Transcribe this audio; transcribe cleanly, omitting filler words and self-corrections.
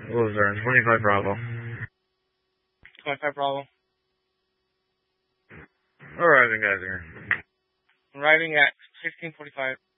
Luzerne, 25 Bravo. 25 Bravo. Arriving, guys, here. Arriving at 16:45.